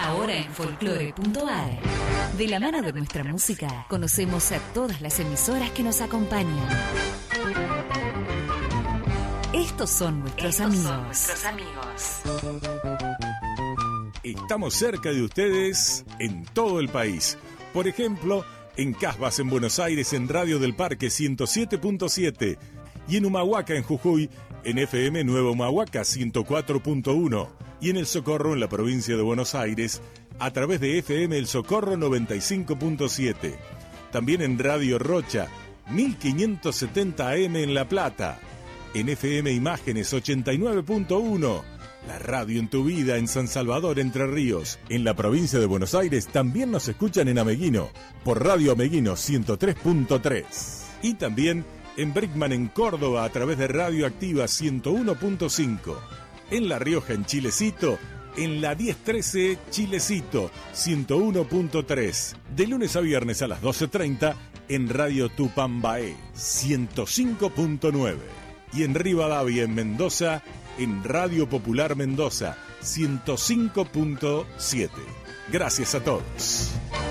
ahora en folclore.ar. De la mano de nuestra música, conocemos a todas las emisoras que nos acompañan. Estos son nuestros amigos. Estamos cerca de ustedes en todo el país. Por ejemplo, en Casbas, en Buenos Aires, en Radio del Parque 107.7. Y en Humahuaca, en Jujuy, en FM Nueva Humahuaca 104.1. Y en El Socorro, en la provincia de Buenos Aires, a través de FM El Socorro 95.7. También en Radio Rocha 1570 AM en La Plata. En FM Imágenes 89.1. La radio en tu vida en San Salvador, Entre Ríos. En la provincia de Buenos Aires también nos escuchan en Ameguino, por Radio Ameguino 103.3. Y también en Brickman en Córdoba a través de Radio Activa 101.5. En La Rioja en Chilecito, en la 1013 Chilecito 101.3. De lunes a viernes a las 12:30 en Radio Tupambaé 105.9. Y en Rivadavia, en Mendoza, en Radio Popular Mendoza 105.7. Gracias a todos.